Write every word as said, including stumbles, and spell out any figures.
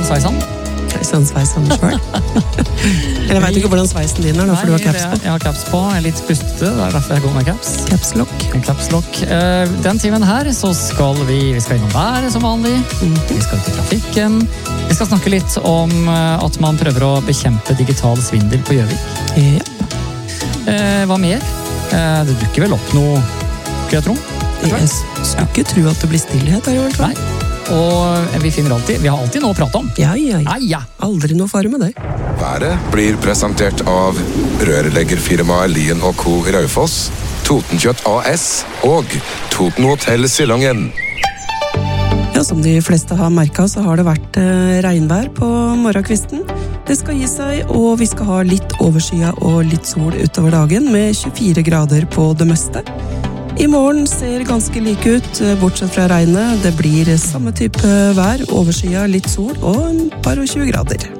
sveisann. Sveisann, sveisann selv. Jeg vet ikke hvordan sveisen din er, da, for du har caps på. Jeg har caps på, jeg er litt pustete, det er derfor jeg går med caps. Capslock. En capslock. Den timen her så skal vi, vi skal innom været som vanlig, mm-hmm. vi skal ut i trafikken, vi skal snakke litt om at man prøver å bekjempe digital svindel på Gjøvik. Ja. Hva mer? Det dukker vel opp noe, skal jeg tro? Jeg skulle ikke tro at det blir stillhet her i hvert fall. Nei. Og vi finner alltid, vi har alltid noe å prate om. Ja, ja, ja. Ah, ja. Aldri noe fare med det. Været blir presentert av rørleggerfirmaet Lien og Co. Raufoss, Totenkjøtt A S og Toten Hotel Silongen. Ja, som de fleste har merket, så har det vært eh, regnvær på morgenkvisten. Det skal gi seg, og vi skal ha litt overskyet og litt sol utover dagen, med tjuefire grader på det meste. I morgen ser ganske like ut, bortsett fra regnet. Det blir samme type vær, overskyet, litt sol og en par og tjue grader.